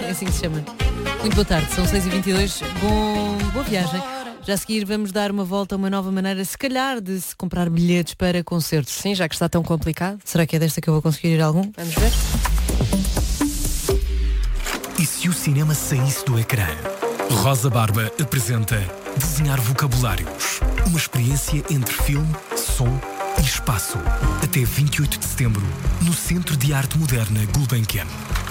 é assim que se chama. Muito boa tarde, são 6h22, boa viagem. Já a seguir vamos dar uma volta a uma nova maneira, se calhar, de se comprar bilhetes para concertos. Sim, já que está tão complicado. Será que é desta que eu vou conseguir ir a algum? Vamos ver. E se o cinema saísse do ecrã? Rosa Barba apresenta Desenhar Vocabulários. Uma experiência entre filme, som e espaço. Até 28 de setembro, no Centro de Arte Moderna Gulbenkian.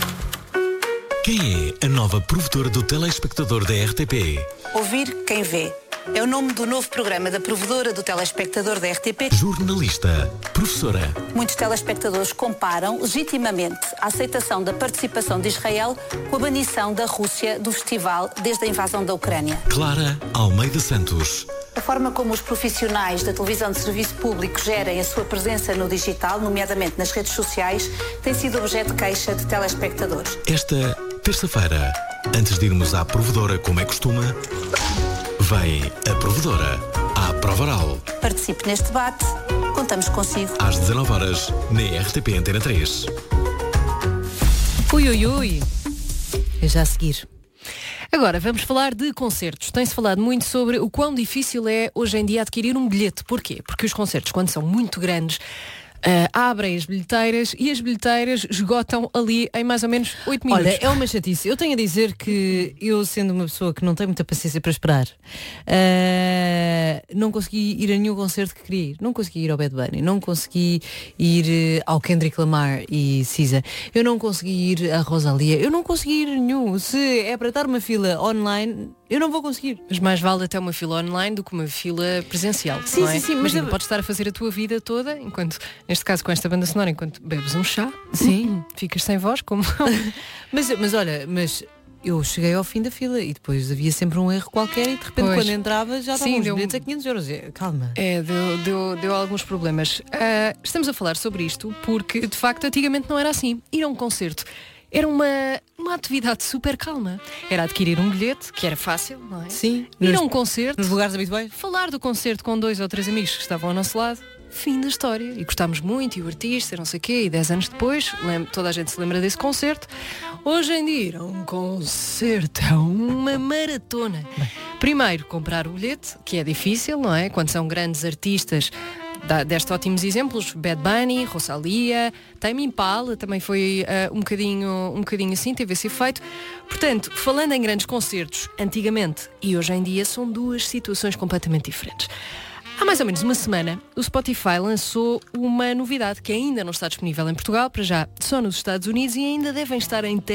Quem é a nova provedora do telespectador da RTP? Ouvir quem vê. É o nome do novo programa da provedora do telespectador da RTP. Jornalista, professora. Muitos telespectadores comparam legitimamente a aceitação da participação de Israel com a banição da Rússia do festival desde a invasão da Ucrânia. Clara Almeida Santos. A forma como os profissionais da televisão de serviço público gerem a sua presença no digital, nomeadamente nas redes sociais, tem sido objeto de queixa de telespectadores. Esta terça-feira, antes de irmos à provedora como é costume, vem a provedora à Prova Oral. Participe neste debate. Contamos consigo. Às 19h, na RTP Antena 3. Ui. É já a seguir. Agora, vamos falar de concertos. Tem-se falado muito sobre o quão difícil é hoje em dia adquirir um bilhete. Porquê? Porque os concertos, quando são muito grandes, abrem as bilheteiras e as bilheteiras esgotam ali em mais ou menos 8 minutos. Olha, é uma chatice. Eu tenho a dizer que eu, sendo uma pessoa que não tem muita paciência para esperar, não consegui ir a nenhum concerto que queria ir. Não consegui ir ao Bad Bunny, não consegui ir ao Kendrick Lamar e SZA. Eu não consegui ir à Rosalia. Eu não consegui ir a nenhum. Se é para estar uma fila online, eu não vou conseguir. Mas mais vale até uma fila online do que uma fila presencial. Sim, não é? sim. Imagina, podes estar a fazer a tua vida toda, enquanto, neste caso com esta banda sonora, enquanto bebes um chá, sim, ficas sem voz, como... mas olha, eu cheguei ao fim da fila e depois havia sempre um erro qualquer e de repente quando entrava já estavam os bilhetes a 500 euros. Calma. Deu alguns problemas. Estamos a falar sobre isto porque, de facto, antigamente não era assim. Ir a um concerto era uma atividade super calma. Era adquirir um bilhete, que era fácil, não é? Sim. Ir a um concerto. Nos lugares habituais. Falar do concerto com 2 ou 3 amigos que estavam ao nosso lado. Fim da história. E gostámos muito, e o artista, não sei o quê, e 10 anos depois, toda a gente se lembra desse concerto. Hoje em dia, ir a um concerto é uma maratona. Primeiro, comprar o bilhete, que é difícil, não é? Quando são grandes artistas, deste ótimos exemplos, Bad Bunny, Rosalia, Tame Impala, também foi um bocadinho assim, teve esse efeito. Portanto, falando em grandes concertos, antigamente e hoje em dia, são duas situações completamente diferentes. Há mais ou menos uma semana, o Spotify lançou uma novidade que ainda não está disponível em Portugal, para já só nos Estados Unidos, e ainda devem estar em